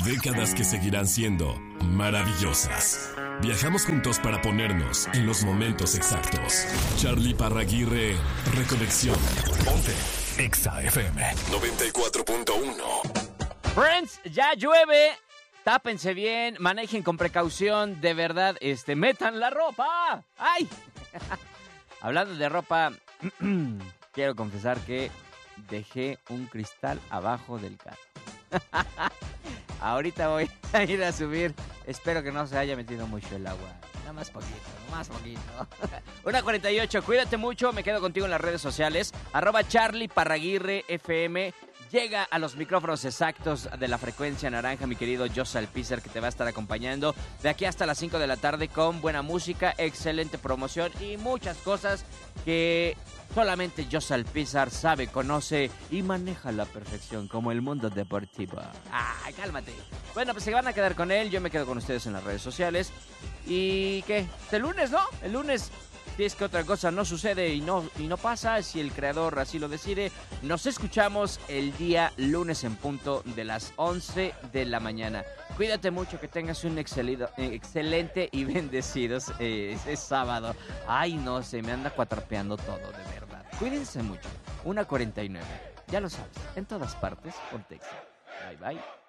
Décadas que seguirán siendo maravillosas. Viajamos juntos para ponernos en los momentos exactos. Charlie Parraguirre, Reconexión. Ponte Exa FM 94.1. Friends, ya llueve. Tápense bien, manejen con precaución, de verdad, metan la ropa. ¡Ay! Hablando de ropa, quiero confesar que dejé un cristal abajo del carro. Ahorita voy a ir a subir. Espero que no se haya metido mucho el agua. Nada más poquito, más poquito. 1:48, cuídate mucho. Me quedo contigo en las redes sociales. @Charlie Parraguirre FM. Llega a los micrófonos exactos de la frecuencia naranja, mi querido Joss Alpizar, que te va a estar acompañando de aquí hasta las 5 de la tarde con buena música, excelente promoción y muchas cosas que solamente Joss Alpizar sabe, conoce y maneja a la perfección, como el mundo deportivo. ¡Ay, cálmate! Bueno, pues se van a quedar con él, yo me quedo con ustedes en las redes sociales. ¿Y qué? El lunes, ¿no? El lunes, si es que otra cosa no sucede y no pasa, si el creador así lo decide, nos escuchamos el día lunes en punto de las 11 de la mañana. Cuídate mucho, que tengas un excelente y bendecido es sábado. Ay, no, se me anda cuatrapeando todo, de verdad. Cuídense mucho. 1:49. Ya lo sabes, en todas partes, Ponte Exa. Bye, bye.